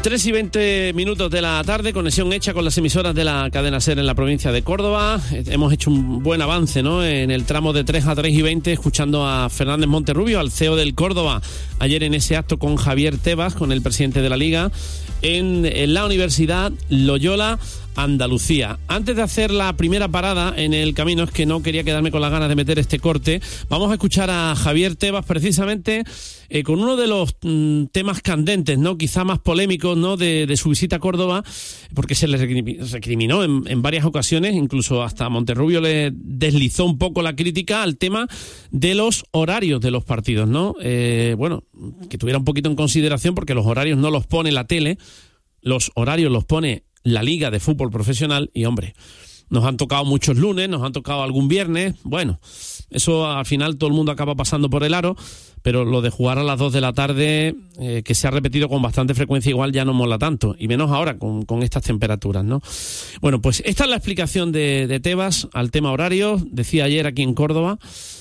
3:20 de la tarde, conexión hecha con las emisoras de la cadena SER en la provincia de Córdoba. Hemos hecho un buen avance, ¿no?, en el tramo de 3 a 3:20, escuchando a Fernández Monterrubio, al CEO del Córdoba, ayer en ese acto con Javier Tebas, con el presidente de la Liga, en la Universidad Loyola Andalucía. Antes de hacer la primera parada en el camino, es que no quería quedarme con las ganas de meter este corte, vamos a escuchar a Javier Tebas precisamente con uno de los temas candentes, ¿no?, quizá más polémicos, ¿no?, de su visita a Córdoba, porque se le recriminó en varias ocasiones, incluso hasta Monterrubio le deslizó un poco la crítica al tema de los horarios de los partidos, ¿no? Bueno, que tuviera un poquito en consideración, porque los horarios no los pone la tele, los horarios los pone la Liga de Fútbol Profesional, y hombre, nos han tocado muchos lunes, nos han tocado algún viernes, bueno, eso al final todo el mundo acaba pasando por el aro, pero lo de jugar a las 2 de la tarde, que se ha repetido con bastante frecuencia, igual ya no mola tanto, y menos ahora con estas temperaturas, ¿no? Bueno, pues esta es la explicación de Tebas al tema horario. Decía ayer aquí en Córdoba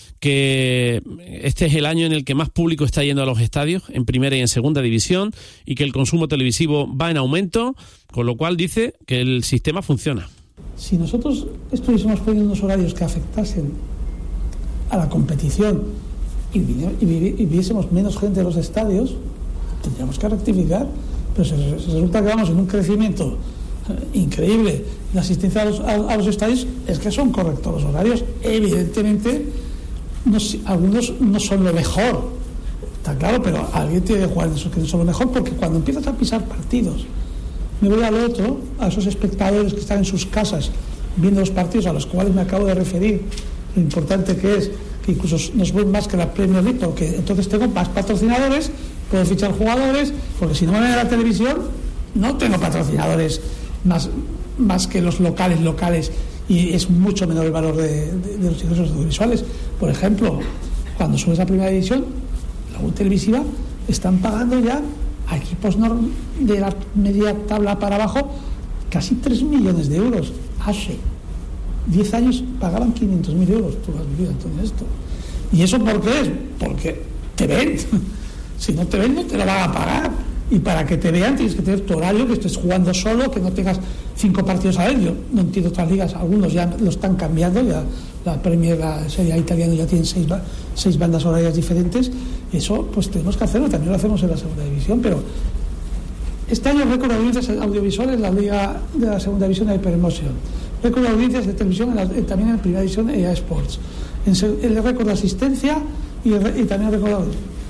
que este es el año en el que más público está yendo a los estadios, en primera y en segunda división, y que el consumo televisivo va en aumento, con lo cual dice que el sistema funciona. Si nosotros estuviésemos poniendo unos horarios que afectasen a la competición y viésemos menos gente en los estadios, tendríamos que rectificar, pero resulta que vamos en un crecimiento increíble. La asistencia a los estadios, es que son correctos los horarios. Evidentemente, algunos no son lo mejor, está claro, pero alguien tiene que jugar en esos que no son lo mejor, porque cuando empiezas a pisar partidos, me voy al otro, a esos espectadores que están en sus casas viendo los partidos a los cuales me acabo de referir, lo importante que es que incluso nos ven más que la Premier League, porque entonces tengo más patrocinadores, puedo fichar jugadores, porque si no me ven en la televisión no tengo patrocinadores más que los locales, y es mucho menor el valor de los ingresos audiovisuales. Por ejemplo, cuando subes a primera división, la web televisiva están pagando ya a equipos de la media tabla para abajo casi 3 millones de euros. Hace 10 años pagaban 500.000 euros. Tú lo has vivido, Antonio, esto. ¿Y eso por qué es? Porque te ven. Si no te ven, no te lo van a pagar. Y para que te vean tienes que tener tu horario, que estés jugando solo, que no tengas 5 partidos a ver. Yo no entiendo otras ligas, algunos ya lo están cambiando, ya la Premier, la Serie A italiana ya tienen 6 bandas horarias diferentes. Eso pues tenemos que hacerlo, también lo hacemos en la segunda división, pero este año récord de audiencias audiovisuales en la Liga de la segunda división de Hypermotion, récord de audiencias de televisión también en primera división EA Sports, el récord de asistencia y también el récord de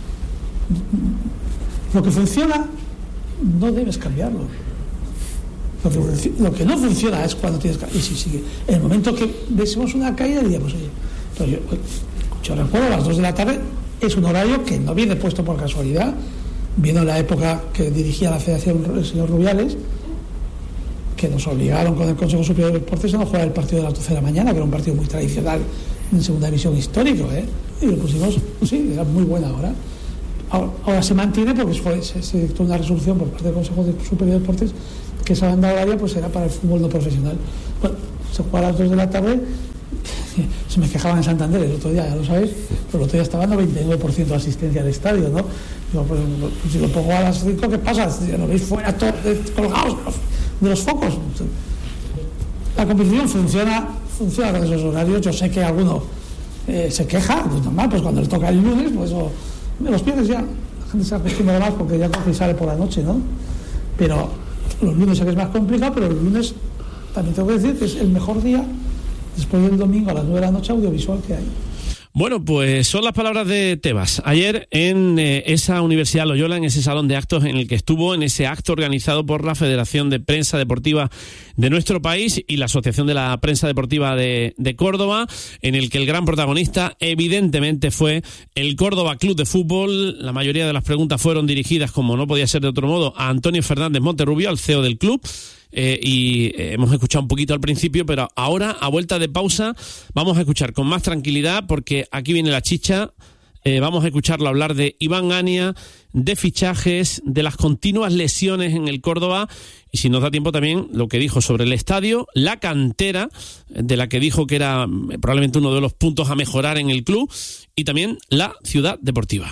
lo que funciona no debes cambiarlo. Lo que no funciona es cuando tienes que... Y si en el momento que vemos una caída diríamos, oye, pero yo recuerdo a las 2 de la tarde es un horario que no viene puesto por casualidad. Viendo la época que dirigía la Federación el señor Rubiales, que nos obligaron con el Consejo Superior de Deportes a no jugar el partido de las 12 de la mañana, que era un partido muy tradicional en segunda división histórico, y lo pusimos, pues sí, era muy buena hora. Ahora se mantiene porque se dictó una resolución por parte del Consejo Superior de Deportes que esa banda horaria pues era para el fútbol no profesional. Bueno, se juega a las 2 de la tarde. Se me quejaban en Santander el otro día, ya lo sabéis, pero el otro día estaba en 99% de asistencia al estadio, ¿no? Digo, pues, si lo pongo a las 5, ¿qué pasa? ¿Lo veis fuera todos colgados de los focos? La competición funciona con esos horarios. Yo sé que alguno se queja, pues normal, pues cuando le toca el lunes, pues eso, los viernes ya la gente se acostumbra más porque ya coge y sale por la noche, ¿no? Pero los lunes sé que es más complicado, pero los lunes también tengo que decir que es el mejor día después del domingo a las 9 de la noche audiovisual que hay. Bueno, pues son las palabras de Tebas ayer en esa Universidad Loyola, en ese salón de actos en el que estuvo, en ese acto organizado por la Federación de Prensa Deportiva de nuestro país y la Asociación de la Prensa Deportiva de Córdoba, en el que el gran protagonista evidentemente fue el Córdoba Club de Fútbol. La mayoría de las preguntas fueron dirigidas, como no podía ser de otro modo, a Antonio Fernández Monterrubio, al CEO del club. Y hemos escuchado un poquito al principio, pero ahora, a vuelta de pausa, vamos a escuchar con más tranquilidad, porque aquí viene la chicha. Vamos a escucharlo hablar de Iván Ania, de fichajes, de las continuas lesiones en el Córdoba, y si nos da tiempo también lo que dijo sobre el estadio, la cantera, de la que dijo que era probablemente uno de los puntos a mejorar en el club, y también la ciudad deportiva.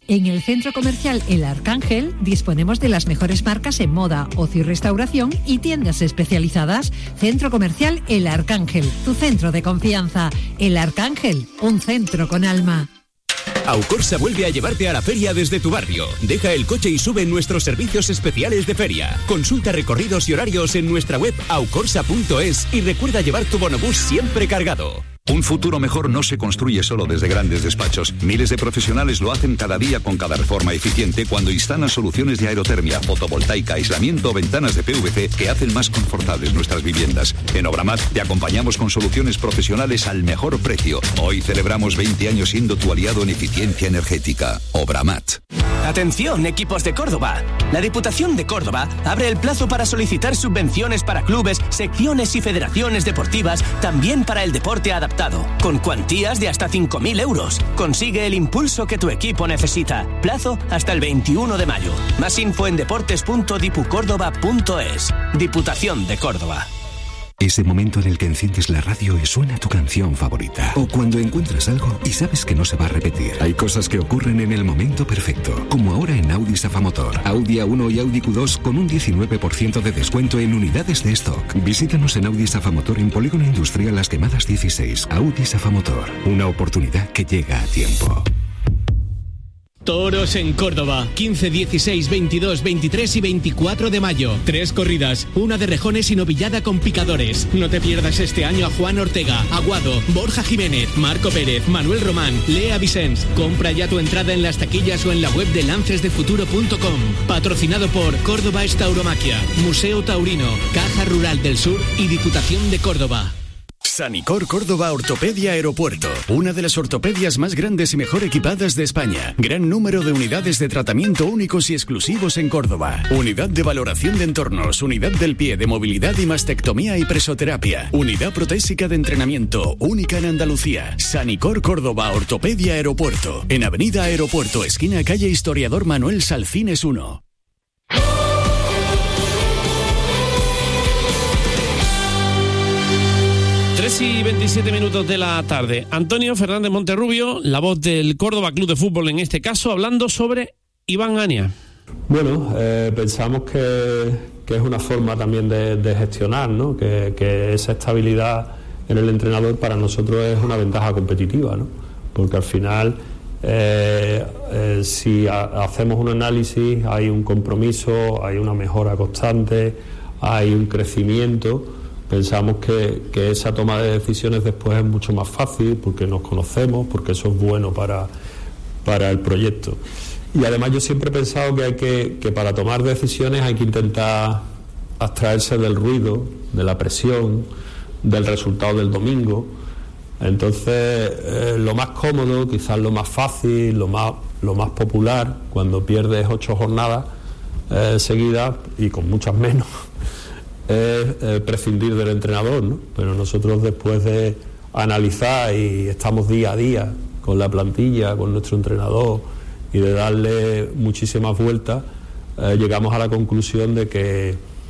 En el centro comercial El Arcángel disponemos de las mejores marcas en moda, ocio y restauración y tiendas especializadas. Centro comercial El Arcángel, tu centro de confianza. El Arcángel, un centro con alma. Aucorsa vuelve a llevarte a la feria desde tu barrio. Deja el coche y sube en nuestros servicios especiales de feria. Consulta recorridos y horarios en nuestra web aucorsa.es y recuerda llevar tu bonobús siempre cargado. Un futuro mejor no se construye solo desde grandes despachos. Miles de profesionales lo hacen cada día con cada reforma eficiente cuando instalan soluciones de aerotermia, fotovoltaica, aislamiento o ventanas de PVC que hacen más confortables nuestras viviendas. En Obramat te acompañamos con soluciones profesionales al mejor precio. Hoy celebramos 20 años siendo tu aliado en eficiencia energética. Obramat. Atención, equipos de Córdoba. La Diputación de Córdoba abre el plazo para solicitar subvenciones para clubes, secciones y federaciones deportivas, también para el deporte adaptado, con cuantías de hasta 5.000 euros. Consigue el impulso que tu equipo necesita. Plazo hasta el 21 de mayo. Más info en deportes.dipucórdoba.es. Diputación de Córdoba. Ese momento en el que enciendes la radio y suena tu canción favorita. O cuando encuentras algo y sabes que no se va a repetir. Hay cosas que ocurren en el momento perfecto. Como ahora en Audi Safamotor. Audi A1 y Audi Q2 con un 19% de descuento en unidades de stock. Visítanos en Audi Safamotor en Polígono Industrial Las Quemadas 16. Audi Safamotor. Una oportunidad que llega a tiempo. Toros en Córdoba, 15, 16, 22, 23 y 24 de mayo. 3 corridas, una de rejones y novillada con picadores. No te pierdas este año a Juan Ortega, Aguado, Borja Jiménez, Marco Pérez, Manuel Román, Lea Vicens. Compra ya tu entrada en las taquillas o en la web de lancesdefuturo.com. Patrocinado por Córdoba Tauromaquia, Museo Taurino, Caja Rural del Sur y Diputación de Córdoba. Sanicor Córdoba Ortopedia Aeropuerto, una de las ortopedias más grandes y mejor equipadas de España. Gran número de unidades de tratamiento únicos y exclusivos en Córdoba. Unidad de valoración de entornos, unidad del pie de movilidad y mastectomía y presoterapia. Unidad protésica de entrenamiento, única en Andalucía. Sanicor Córdoba Ortopedia Aeropuerto, en Avenida Aeropuerto, esquina calle Historiador Manuel Salcines 1. 3 y 27 minutos de la tarde. Antonio Fernández Monterrubio, la voz del Córdoba Club de Fútbol en este caso, hablando sobre Iván Ania. Bueno, pensamos que es una forma también de gestionar, ¿no? Que esa estabilidad en el entrenador para nosotros es una ventaja competitiva, ¿no? Porque al final, si hacemos un análisis, hay un compromiso, hay una mejora constante, hay un crecimiento. Pensamos que esa toma de decisiones después es mucho más fácil porque nos conocemos, porque eso es bueno para el proyecto. Y además yo siempre he pensado que para tomar decisiones hay que intentar abstraerse del ruido, de la presión, del resultado del domingo. Entonces, lo más cómodo, quizás lo más fácil, lo más popular, cuando pierdes 8 jornadas seguidas y con muchas menos, es prescindir del entrenador, ¿no? Pero nosotros, después de analizar, y estamos día a día con la plantilla, con nuestro entrenador, y de darle muchísimas vueltas, llegamos a la conclusión de que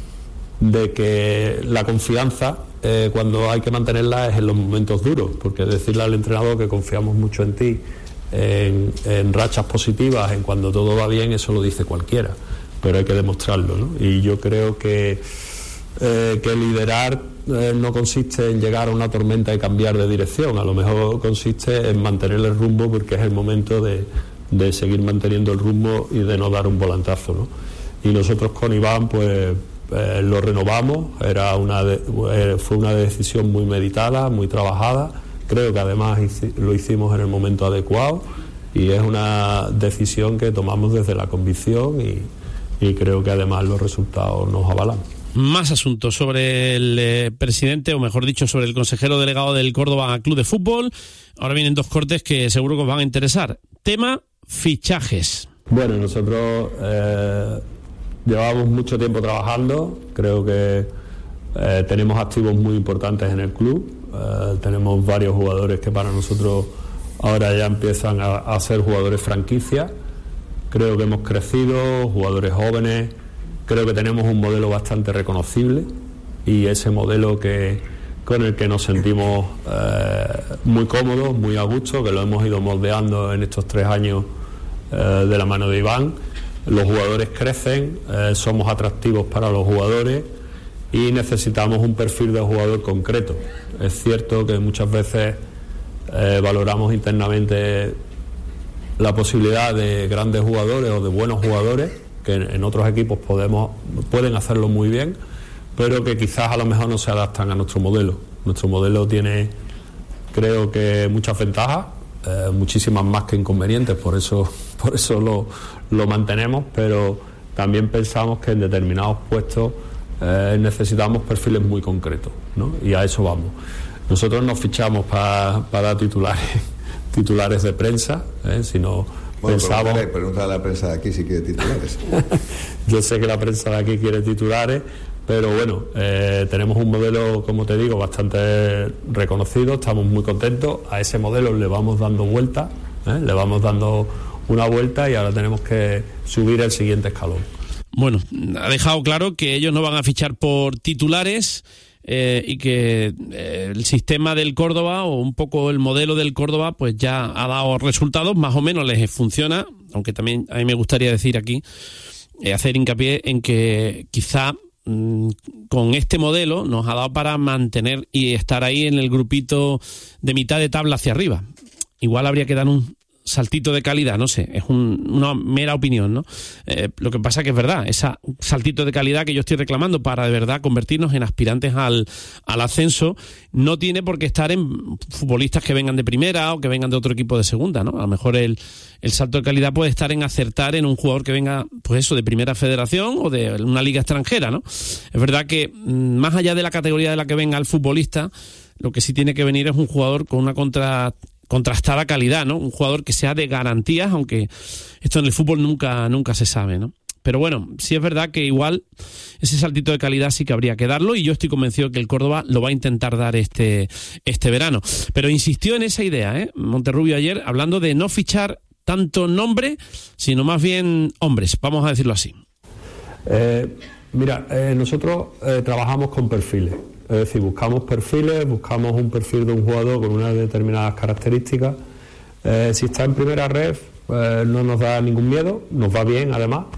la confianza, cuando hay que mantenerla, es en los momentos duros, porque decirle al entrenador que confiamos mucho en ti, en rachas positivas, en cuando todo va bien, eso lo dice cualquiera, pero hay que demostrarlo, ¿no? Y yo creo que liderar no consiste en llegar a una tormenta y cambiar de dirección, a lo mejor consiste en mantener el rumbo, porque es el momento de seguir manteniendo el rumbo y de no dar un volantazo, ¿no? Y nosotros con Iván pues lo renovamos, fue una decisión muy meditada, muy trabajada, creo que además lo hicimos en el momento adecuado y es una decisión que tomamos desde la convicción y creo que además los resultados nos avalan. Más asuntos sobre el presidente, o mejor dicho, sobre el consejero delegado del Córdoba Club de Fútbol. Ahora vienen 2 cortes que seguro que os van a interesar. Tema fichajes. Bueno, nosotros llevamos mucho tiempo trabajando. Creo que tenemos activos muy importantes en el club. Tenemos varios jugadores que para nosotros ahora ya empiezan a ser jugadores franquicia. Creo que hemos crecido, jugadores jóvenes. Creo que tenemos un modelo bastante reconocible y ese modelo con el que nos sentimos muy cómodos, muy a gusto, que lo hemos ido moldeando en estos 3 años de la mano de Iván. Los jugadores crecen, somos atractivos para los jugadores y necesitamos un perfil de jugador concreto. Es cierto que muchas veces valoramos internamente la posibilidad de grandes jugadores o de buenos jugadores que en otros equipos pueden hacerlo muy bien, pero que quizás a lo mejor no se adaptan a nuestro modelo. Nuestro modelo tiene, creo que, muchas ventajas, muchísimas más que inconvenientes, por eso lo mantenemos, pero también pensamos que en determinados puestos necesitamos perfiles muy concretos, ¿no? Y a eso vamos. Nosotros no fichamos para titulares de prensa, sino pensamos... Pregunta a la prensa de aquí si quiere titulares. Yo sé que la prensa de aquí quiere titulares, pero bueno, tenemos un modelo, como te digo, bastante reconocido, estamos muy contentos, a ese modelo le vamos dando vuelta, le vamos dando una vuelta y ahora tenemos que subir el siguiente escalón. Bueno, ha dejado claro que ellos no van a fichar por titulares y que el sistema del Córdoba o un poco el modelo del Córdoba pues ya ha dado resultados, más o menos les funciona, aunque también a mí me gustaría decir aquí, hacer hincapié en que quizá con este modelo nos ha dado para mantener y estar ahí en el grupito de mitad de tabla hacia arriba. Igual habría que dar un saltito de calidad, no sé, es una mera opinión, ¿no? Lo que pasa que es verdad, ese saltito de calidad que yo estoy reclamando para de verdad convertirnos en aspirantes al ascenso, no tiene por qué estar en futbolistas que vengan de primera o que vengan de otro equipo de segunda, ¿no? A lo mejor el salto de calidad puede estar en acertar en un jugador que venga, pues eso, de primera federación o de una liga extranjera, ¿no? Es verdad que más allá de la categoría de la que venga el futbolista, lo que sí tiene que venir es un jugador con una contrastada calidad, ¿no? Un jugador que sea de garantías, aunque esto en el fútbol nunca se sabe, ¿no? Pero bueno, sí es verdad que igual ese saltito de calidad sí que habría que darlo y yo estoy convencido que el Córdoba lo va a intentar dar este verano. Pero insistió en esa idea, Monterrubio ayer, hablando de no fichar tanto nombre, sino más bien hombres, vamos a decirlo así. Nosotros trabajamos con perfiles. Es decir, buscamos un perfil de un jugador con unas determinadas características. Si está en primera red, no nos da ningún miedo, nos va bien además.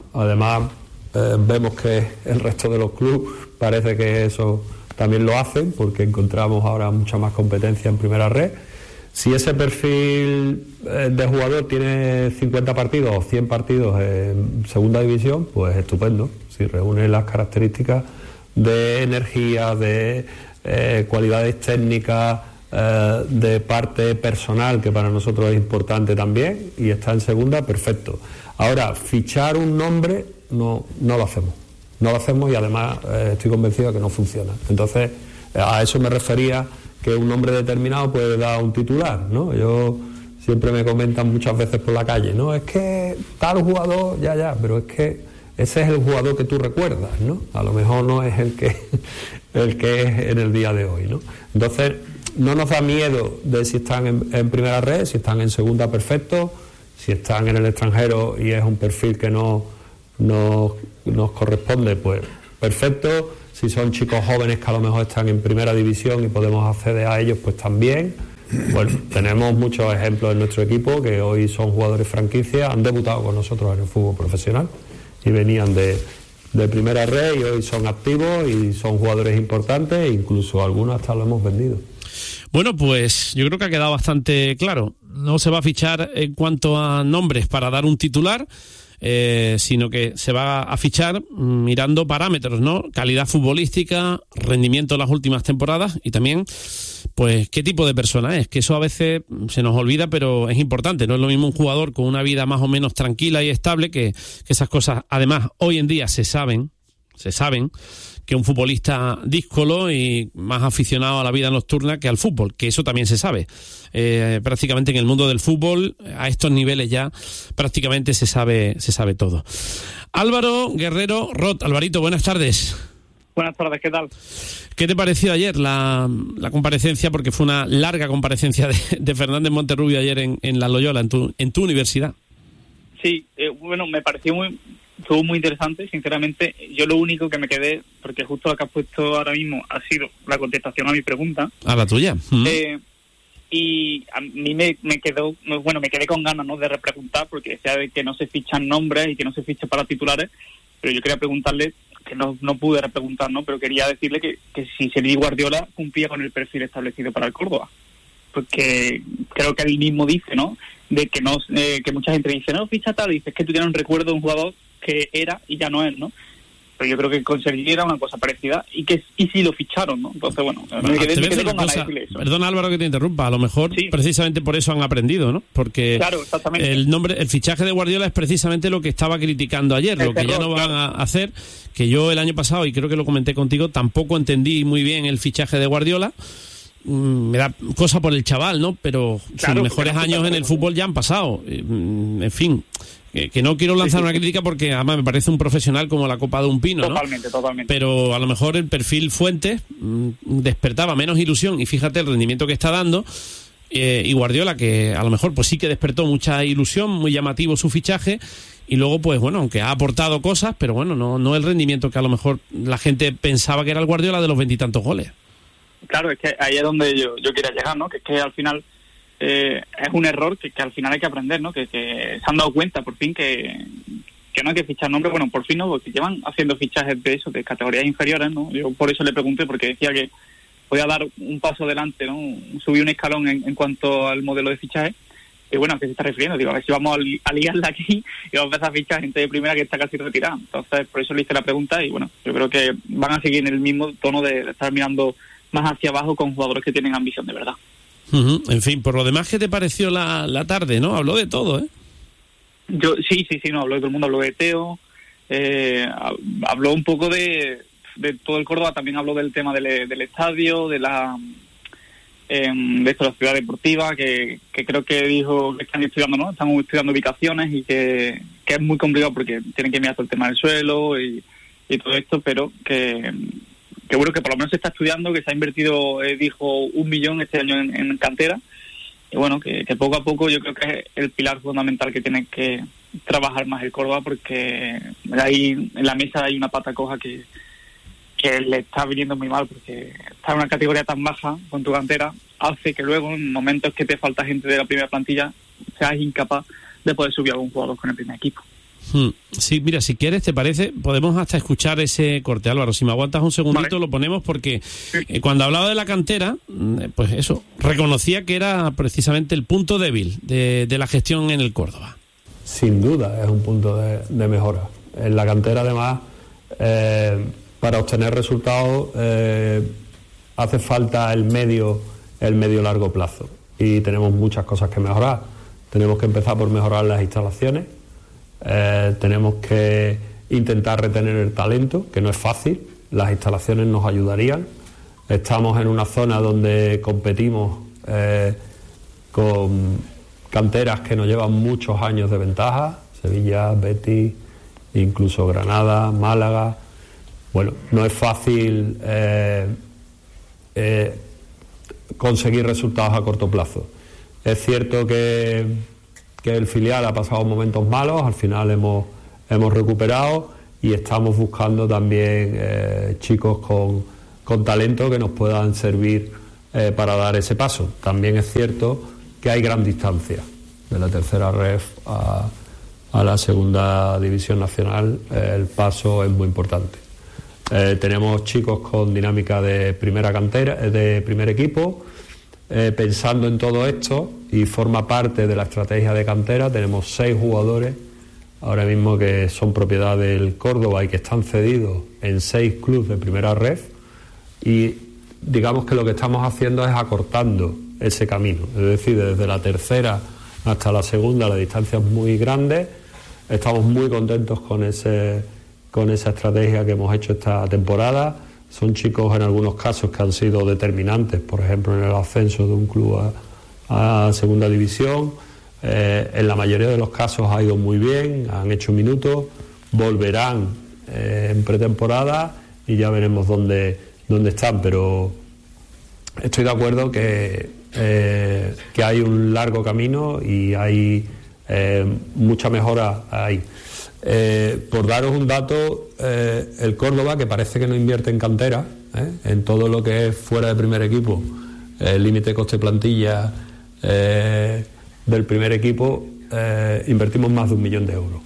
Vemos que el resto de los clubes parece que eso también lo hacen, porque encontramos ahora mucha más competencia en primera red. Si ese perfil de jugador tiene 50 partidos o 100 partidos en segunda división, pues estupendo. Si reúne las características de energía, de cualidades técnicas, de parte personal, que para nosotros es importante también, y está en segunda, perfecto. Ahora, fichar un nombre no lo hacemos. No lo hacemos y además estoy convencido de que no funciona. Entonces, a eso me refería, que un nombre determinado puede dar un titular, ¿no? Siempre me comentan muchas veces por la calle, ¿no? Es que tal jugador, pero es que ese es el jugador que tú recuerdas, ¿no? A lo mejor no es el que es en el día de hoy, ¿no? Entonces, no nos da miedo de si están en primera red, si están en segunda, perfecto, si están en el extranjero y es un perfil que no nos corresponde, pues perfecto. Si son chicos jóvenes que a lo mejor están en primera división y podemos acceder a ellos, pues también. Bueno, tenemos muchos ejemplos en nuestro equipo que hoy son jugadores franquicia, han debutado con nosotros en el fútbol profesional y venían de primera red y hoy son activos y son jugadores importantes e incluso algunos hasta lo hemos vendido. Bueno, pues yo creo que ha quedado bastante claro. No se va a fichar en cuanto a nombres para dar un titular, sino que se va a fichar mirando parámetros, ¿no? Calidad futbolística, rendimiento en las últimas temporadas y también, pues, qué tipo de persona es, que eso a veces se nos olvida, pero es importante. No es lo mismo un jugador con una vida más o menos tranquila y estable, que esas cosas, además, hoy en día se saben, que un futbolista díscolo y más aficionado a la vida nocturna que al fútbol, que eso también se sabe. Prácticamente en el mundo del fútbol, a estos niveles ya prácticamente se sabe todo. Álvaro Guerrero Rot. Alvarito, buenas tardes. Buenas tardes, ¿qué tal? ¿Qué te pareció ayer la comparecencia? Porque fue una larga comparecencia de Fernández Monterrubio ayer en La Loyola, en tu universidad. Sí, me pareció estuvo muy interesante, sinceramente. Yo lo único que me quedé, porque justo lo que has puesto ahora mismo ha sido la contestación a mi pregunta. ¿A la tuya? y a mí me quedé con ganas, ¿no?, de repreguntar, porque decía de que no se fichan nombres y que no se ficha para titulares, pero yo quería preguntarle, que no pude repreguntar, ¿no?, pero quería decirle que si Sergi Guardiola cumplía con el perfil establecido para el Córdoba, porque creo que él mismo dice, ¿no?, de que no que mucha gente dice, no, ficha tal, y dice, es que tú tienes un recuerdo de un jugador que era y ya no es, ¿no? Pero yo creo que con Sergi era una cosa parecida y sí lo ficharon, ¿no? Entonces, bueno, me quedé con ganas de decirle eso. Perdona, Álvaro, que te interrumpa. A lo mejor precisamente por eso han aprendido, ¿no? Porque claro, exactamente. el fichaje de Guardiola es precisamente lo que estaba criticando ayer, lo que ya no van a hacer, que yo el año pasado, y creo que lo comenté contigo, tampoco entendí muy bien el fichaje de Guardiola. Me da cosa por el chaval, ¿no? Pero sus mejores años en el fútbol ya han pasado. En fin, que no quiero lanzar una crítica porque además me parece un profesional como la copa de un pino, Totalmente. Pero a lo mejor el perfil Fuentes despertaba menos ilusión, y fíjate el rendimiento que está dando, y Guardiola, que a lo mejor pues sí que despertó mucha ilusión, muy llamativo su fichaje, y luego pues bueno, aunque ha aportado cosas, pero bueno, no el rendimiento que a lo mejor la gente pensaba que era el Guardiola de los 20 y tantos goles. Claro, es que ahí es donde yo quería llegar, ¿no? Que es que al final es un error que al final hay que aprender, ¿no? Que se han dado cuenta por fin que no hay que fichar nombres, bueno, por fin no, porque llevan haciendo fichajes de eso, de categorías inferiores, ¿no? Yo por eso le pregunté, porque decía que podía dar un paso adelante, ¿no? Subir un escalón en cuanto al modelo de fichaje. Y bueno, ¿a qué se está refiriendo? Digo, a ver si vamos a liarla aquí y vamos a empezar a fichar gente de primera que está casi retirada. Entonces, por eso le hice la pregunta y bueno, yo creo que van a seguir en el mismo tono de estar mirando más hacia abajo con jugadores que tienen ambición de verdad. En fin, por lo demás, ¿qué te pareció la tarde, no? Habló de todo, ¿eh? Yo sí, no, habló de todo el mundo, habló de Teo, habló un poco de todo el Córdoba, también habló del tema del estadio, de la ciudad deportiva, que creo que dijo que están estudiando, ¿no? Están estudiando ubicaciones y que es muy complicado porque tienen que mirar todo el tema del suelo y todo esto, pero que bueno, que por lo menos se está estudiando, que se ha invertido, dijo, 1 millón este año en cantera, y bueno, que poco a poco yo creo que es el pilar fundamental que tiene que trabajar más el Córdoba, porque ahí en la mesa hay una pata coja que le está viniendo muy mal, porque estar en una categoría tan baja con tu cantera hace que luego en momentos que te falta gente de la primera plantilla seas incapaz de poder subir a algún jugador con el primer equipo. Sí, mira, si quieres, ¿te parece? Podemos hasta escuchar ese corte, Álvaro. Si me aguantas un segundito, vale. Lo ponemos porque cuando hablaba de la cantera, pues eso, reconocía que era precisamente el punto débil de la gestión en el Córdoba. Sin duda, es un punto de mejora. En la cantera, además, para obtener resultados hace falta el medio largo plazo. Y tenemos muchas cosas que mejorar. Tenemos que empezar por mejorar las instalaciones. Tenemos que intentar retener el talento, que no es fácil. Las instalaciones nos ayudarían. Estamos en una zona donde competimos con canteras que nos llevan muchos años de ventaja: Sevilla, Betis, incluso Granada, Málaga. Bueno, no es fácil conseguir resultados a corto plazo. Es cierto que el filial ha pasado momentos malos, al final hemos recuperado y estamos buscando también chicos con talento que nos puedan servir para dar ese paso. También es cierto que hay gran distancia de la tercera ref a la segunda división nacional. El paso es muy importante. Tenemos chicos con dinámica de primera cantera, de primer equipo. Pensando en todo esto, y forma parte de la estrategia de cantera, tenemos 6 jugadores ahora mismo que son propiedad del Córdoba y que están cedidos en 6 clubes de primera ref, y digamos que lo que estamos haciendo es acortando ese camino, es decir, desde la tercera hasta la segunda la distancia es muy grande. Estamos muy contentos con esa estrategia que hemos hecho esta temporada. Son chicos en algunos casos que han sido determinantes, por ejemplo en el ascenso de un club a segunda división. En la mayoría de los casos ha ido muy bien, han hecho minutos, volverán en pretemporada y ya veremos dónde están, pero estoy de acuerdo que hay un largo camino y hay mucha mejora ahí. Por daros un dato, el Córdoba, que parece que no invierte en cantera, en todo lo que es fuera de primer equipo, el límite coste plantilla del primer equipo invertimos más de 1 millón de euros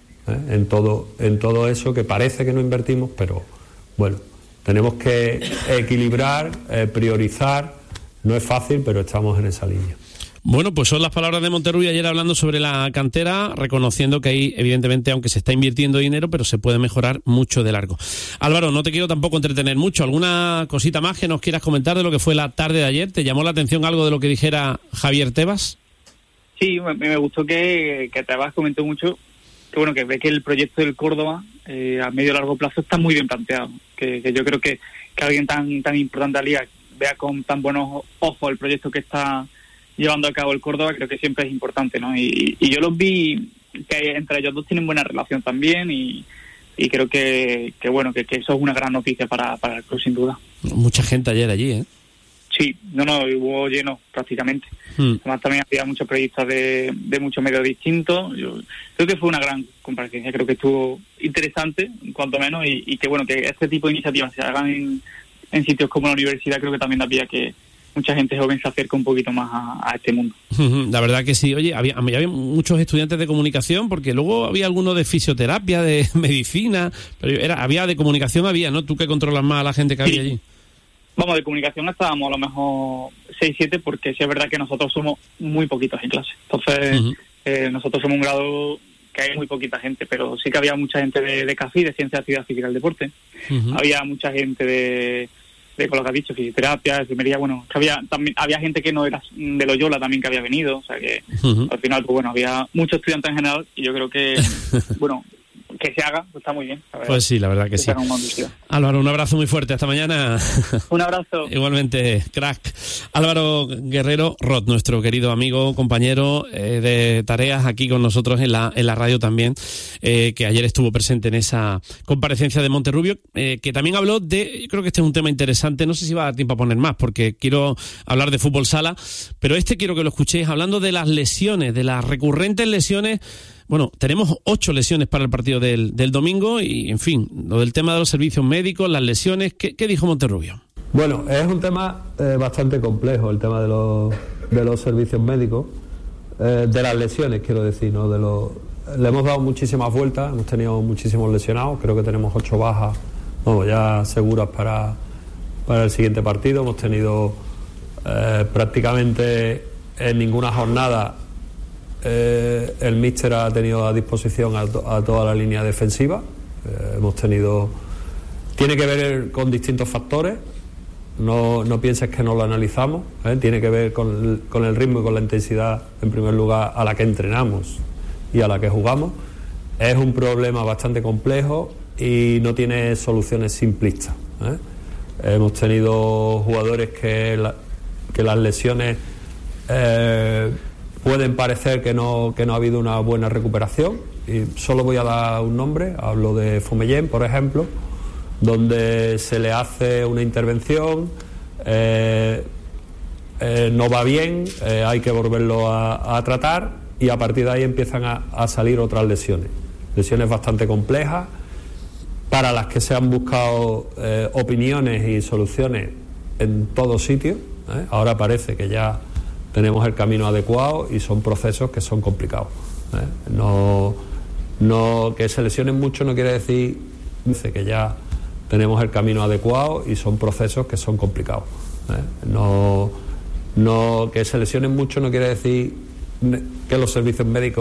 en todo eso que parece que no invertimos, pero bueno, tenemos que equilibrar, priorizar. No es fácil, pero estamos en esa línea. Bueno, pues son las palabras de Monterrubio ayer hablando sobre la cantera, reconociendo que ahí, evidentemente, aunque se está invirtiendo dinero, pero se puede mejorar mucho de largo. Álvaro, no te quiero tampoco entretener mucho. ¿Alguna cosita más que nos quieras comentar de lo que fue la tarde de ayer? ¿Te llamó la atención algo de lo que dijera Javier Tebas? Sí, me gustó que Tebas comentó mucho que bueno, que ve que el proyecto del Córdoba a medio y largo plazo está muy bien planteado. Que yo creo que alguien tan importante de la liga vea con tan buenos ojos el proyecto que está llevando a cabo el Córdoba, creo que siempre es importante, ¿no? Y yo los vi que entre ellos dos tienen buena relación también y creo que bueno, que eso es una gran noticia para el club, sin duda. Mucha gente ayer allí, ¿eh? Sí, hubo lleno prácticamente. Además también había muchos periodistas de muchos medios distintos. Yo creo que fue una gran comparecencia, creo que estuvo interesante, cuanto menos, y que bueno, que este tipo de iniciativas se hagan en sitios como la universidad, creo que también había que mucha gente joven se acerca un poquito más a este mundo. La verdad que sí. Oye, había muchos estudiantes de comunicación, porque luego había algunos de fisioterapia, de medicina, pero había de comunicación, ¿no? Tú que controlas más a la gente que había allí. Vamos, de comunicación estábamos a lo mejor 6-7, porque sí es verdad que nosotros somos muy poquitos en clase. Entonces, nosotros somos un grado que hay muy poquita gente, pero sí que había mucha gente de CAFI, de Ciencia de Actividad Física y el Deporte. Había mucha gente de con lo que has dicho, fisioterapia, enfermería, bueno, que había gente que no era de Loyola también que había venido, o sea que al final, pues bueno, había muchos estudiantes en general y yo creo que, bueno, que se haga, pues está muy bien. Pues sí, la verdad que sí. Álvaro, un abrazo muy fuerte, hasta mañana. Un abrazo. Igualmente, crack. Álvaro Guerrero Roth, nuestro querido amigo, compañero de tareas aquí con nosotros en la radio también, que ayer estuvo presente en esa comparecencia de Monterrubio, que también habló yo creo que este es un tema interesante, no sé si va a dar tiempo a poner más, porque quiero hablar de fútbol sala, pero quiero que lo escuchéis, hablando de las lesiones, de las recurrentes lesiones. Bueno, tenemos 8 lesiones para el partido del domingo y, en fin, lo del tema de los servicios médicos, las lesiones. ¿Qué dijo Monterrubio? Bueno, es un tema bastante complejo, el tema de los servicios médicos, de las lesiones, quiero decir, ¿no? Le hemos dado muchísimas vueltas, hemos tenido muchísimos lesionados, creo que tenemos 8 bajas, ya seguras para el siguiente partido. Hemos tenido prácticamente en ninguna jornada. El míster ha tenido a disposición a toda la línea defensiva. Tiene que ver con distintos factores, no pienses que no lo analizamos, tiene que ver con el ritmo y con la intensidad, en primer lugar, a la que entrenamos y a la que jugamos. Es un problema bastante complejo y no tiene soluciones simplistas. Hemos tenido jugadores que las lesiones pueden parecer que no ha habido una buena recuperación, y solo voy a dar un nombre, hablo de Fomellén, por ejemplo, donde se le hace una intervención, no va bien, hay que volverlo a tratar, y a partir de ahí empiezan a salir otras lesiones bastante complejas, para las que se han buscado opiniones y soluciones en todos sitios. Ahora parece que ya tenemos el camino adecuado y son procesos que son complicados. Que se lesionen mucho no quiere decir que ya tenemos el camino adecuado y son procesos que son complicados. Que se lesionen mucho no quiere decir que los servicios médicos